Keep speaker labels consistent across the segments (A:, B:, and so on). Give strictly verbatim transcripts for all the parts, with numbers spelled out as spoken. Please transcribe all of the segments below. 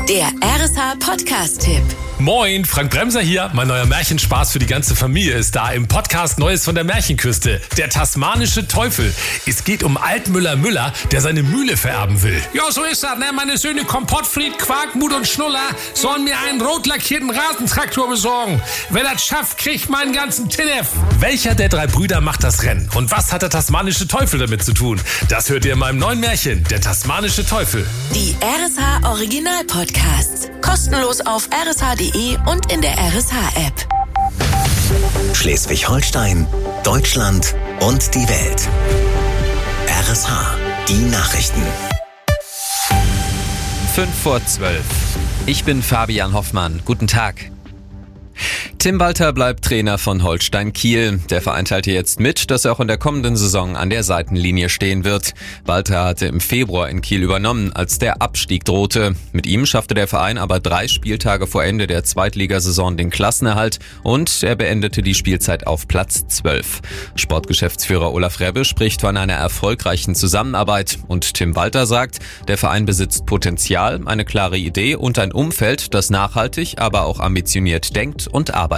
A: Der R S H-Podcast-Tipp.
B: Moin, Frank Bremser hier. Mein neuer Märchenspaß für die ganze Familie ist da im Podcast Neues von der Märchenküste. Der tasmanische Teufel. Es geht um Altmüller Müller, der seine Mühle vererben will.
C: Ja, so ist das, ne? Meine Söhne Kompottfried, Quark, Mut und Schnuller sollen mir einen rot lackierten Rasentraktor besorgen. Wer das schafft, kriegt meinen ganzen Tinnef.
B: Welcher der drei Brüder macht das Rennen? Und was hat der tasmanische Teufel damit zu tun? Das hört ihr in meinem neuen Märchen, der tasmanische Teufel.
A: Die R S H-Original-Podcasts. Kostenlos auf r s h punkt d e und in der R S H-App.
D: Schleswig-Holstein, Deutschland und die Welt. R S H, die Nachrichten.
E: Fünf vor zwölf. Ich bin Fabian Hoffmann. Guten Tag. Tim Walter bleibt Trainer von Holstein Kiel. Der Verein teilte jetzt mit, dass er auch in der kommenden Saison an der Seitenlinie stehen wird. Walter hatte im Februar in Kiel übernommen, als der Abstieg drohte. Mit ihm schaffte der Verein aber drei Spieltage vor Ende der Zweitligasaison den Klassenerhalt und er beendete die Spielzeit auf Platz zwölf. Sportgeschäftsführer Olaf Rebbe spricht von einer erfolgreichen Zusammenarbeit und Tim Walter sagt, der Verein besitzt Potenzial, eine klare Idee und ein Umfeld, das nachhaltig, aber auch ambitioniert denkt und arbeitet.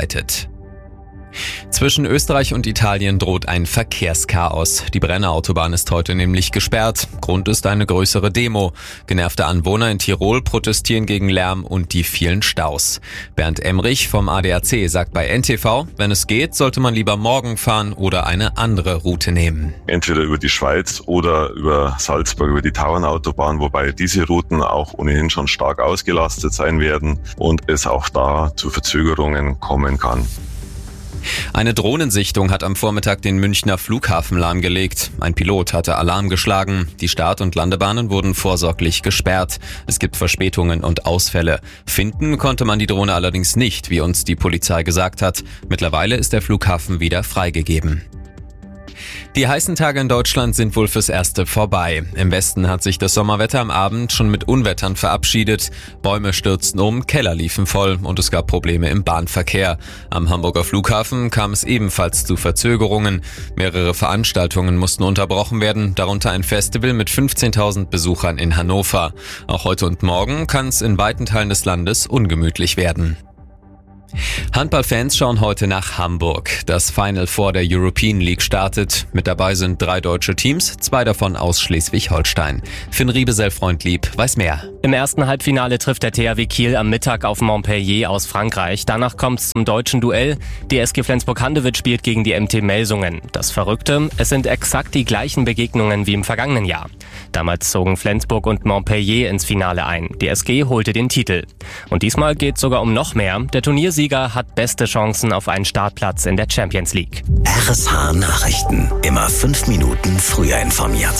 E: Zwischen Österreich und Italien droht ein Verkehrschaos. Die Brenner Autobahn ist heute nämlich gesperrt. Grund ist eine größere Demo. Genervte Anwohner in Tirol protestieren gegen Lärm und die vielen Staus. Bernd Emrich vom A D A C sagt bei N T V, wenn es geht, sollte man lieber morgen fahren oder eine andere Route nehmen.
F: Entweder über die Schweiz oder über Salzburg, über die Tauernautobahn, wobei diese Routen auch ohnehin schon stark ausgelastet sein werden und es auch da zu Verzögerungen kommen kann.
E: Eine Drohnensichtung hat am Vormittag den Münchner Flughafen lahmgelegt. Ein Pilot hatte Alarm geschlagen. Die Start- und Landebahnen wurden vorsorglich gesperrt. Es gibt Verspätungen und Ausfälle. Finden konnte man die Drohne allerdings nicht, wie uns die Polizei gesagt hat. Mittlerweile ist der Flughafen wieder freigegeben. Die heißen Tage in Deutschland sind wohl fürs Erste vorbei. Im Westen hat sich das Sommerwetter am Abend schon mit Unwettern verabschiedet. Bäume stürzten um, Keller liefen voll und es gab Probleme im Bahnverkehr. Am Hamburger Flughafen kam es ebenfalls zu Verzögerungen. Mehrere Veranstaltungen mussten unterbrochen werden, darunter ein Festival mit fünfzehntausend Besuchern in Hannover. Auch heute und morgen kann es in weiten Teilen des Landes ungemütlich werden. Handballfans schauen heute nach Hamburg. Das Final Four der European League startet. Mit dabei sind drei deutsche Teams, zwei davon aus Schleswig-Holstein. Finn Riebesell-Freundlieb weiß mehr.
G: Im ersten Halbfinale trifft der T H W Kiel am Mittag auf Montpellier aus Frankreich. Danach kommt es zum deutschen Duell. Die S G Flensburg-Handewitt spielt gegen die M T Melsungen. Das Verrückte, es sind exakt die gleichen Begegnungen wie im vergangenen Jahr. Damals zogen Flensburg und Montpellier ins Finale ein. Die S G holte den Titel. Und diesmal geht es sogar um noch mehr. Der Turniersieger hat beste Chancen auf einen Startplatz in der Champions League.
D: R S H Nachrichten. Immer fünf Minuten früher informiert.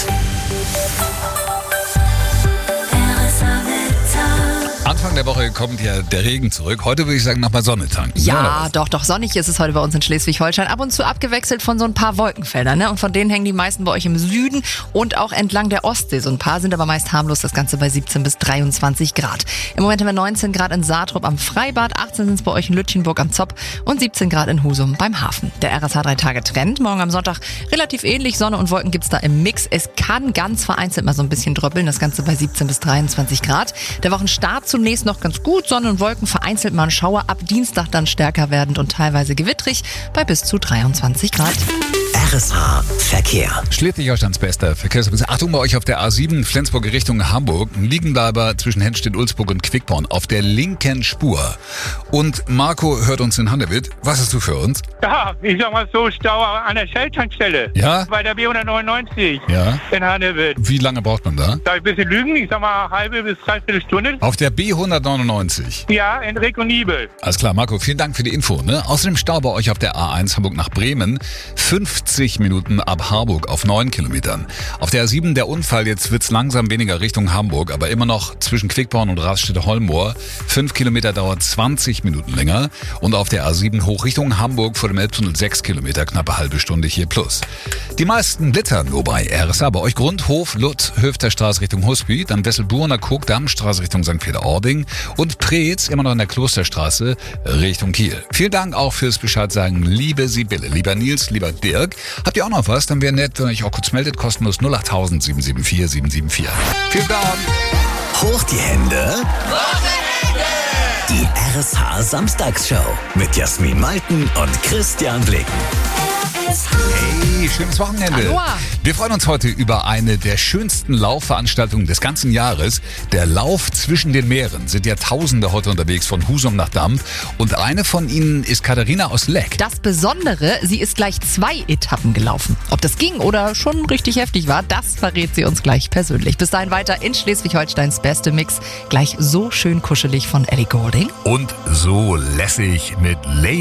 H: Anfang der Woche kommt ja der Regen zurück. Heute würde ich sagen, nochmal Sonne tanken.
I: Ja, doch, doch. Sonnig ist es heute bei uns in Schleswig-Holstein. Ab und zu abgewechselt von so ein paar Wolkenfeldern. Ne? Und von denen hängen die meisten bei euch im Süden und auch entlang der Ostsee. So ein paar sind aber meist harmlos. Das Ganze bei siebzehn bis dreiundzwanzig Grad. Im Moment haben wir neunzehn Grad in Saatrup am Freibad, achtzehn sind es bei euch in Lütchenburg am Zopp und siebzehn Grad in Husum beim Hafen. Der R S H drei Tage Trend. Morgen am Sonntag relativ ähnlich. Sonne und Wolken gibt's da im Mix. Es kann ganz vereinzelt mal so ein bisschen dröppeln. Das Ganze bei siebzehn bis dreiundzwanzig Grad. Der Wochenstart zunächst noch ganz gut. Sonne und Wolken, vereinzelt mal ein Schauer, ab Dienstag dann stärker werdend und teilweise gewittrig bei bis zu dreiundzwanzig Grad.
D: R S H Verkehr.
H: Schleswig-Holsteins bester Verkehrsminister. Achtung bei euch auf der A sieben, Flensburg Richtung Hamburg. Liegenbleiber zwischen Hennstedt-Ulzburg und Quickborn auf der linken Spur. Und Marco hört uns in Handewitt. Was hast du für uns?
J: Ja, ich sag mal so, Stau an der Shell-Tankstelle.
H: Ja?
J: Bei der B hundertneunundneunzig
H: Ja.
J: in Handewitt.
H: Wie lange braucht man da?
J: Darf ich ein bisschen lügen? Ich sag mal halbe bis dreiviertel Stunde.
H: Auf der B hundertneunundneunzig.
J: Ja, in Reck und Nibel.
H: Alles klar, Marco, vielen Dank für die Info. Ne? Außerdem Stau bei euch auf der A eins Hamburg nach Bremen. fünfzig Minuten ab Harburg auf neun Kilometern. Auf der A sieben der Unfall, jetzt wird's langsam weniger Richtung Hamburg, aber immer noch zwischen Quickborn und Raststätte-Holmoor. fünf Kilometer dauert zwanzig Minuten länger. Und auf der A sieben hoch Richtung Hamburg vor dem Elbtunnel sechs Kilometer, knappe halbe Stunde hier plus. Die meisten blittern nur bei R S H. Bei euch Grund, Hof, Lutt, Höfterstraße Richtung Husby, dann Wesselburner Kog, Dammstraße Richtung Sankt Peter-Ording und Preetz immer noch in der Klosterstraße Richtung Kiel. Vielen Dank auch fürs Bescheid sagen, liebe Sibylle, lieber Nils, lieber Dirk. Habt ihr auch noch was? Dann wäre nett, wenn ihr euch auch kurz meldet, kostenlos null acht sieben sieben vier sieben sieben vier. Vielen Dank.
D: Hoch die Hände.
A: Wochenende.
D: H Samstagsshow mit Jasmin Malten und Christian Blecken.
H: Hey, schönes Wochenende.
I: Aloha.
H: Wir freuen uns heute über eine der schönsten Laufveranstaltungen des ganzen Jahres. Der Lauf zwischen den Meeren. Sind ja Tausende heute unterwegs von Husum nach Damp. Und eine von ihnen ist Katharina aus Leck.
I: Das Besondere, sie ist gleich zwei Etappen gelaufen. Ob das ging oder schon richtig heftig war, das verrät sie uns gleich persönlich. Bis dahin weiter in Schleswig-Holsteins beste Mix. Gleich so schön kuschelig von Ellie Goulding.
H: Und so lässig mit Lady